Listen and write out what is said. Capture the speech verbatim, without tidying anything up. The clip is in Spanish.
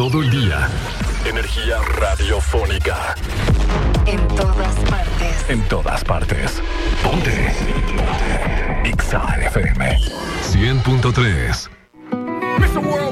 todo el día. Energía radiofónica. En todas partes. En todas partes. Ponte. Ponte. X A F M cien punto tres. mister World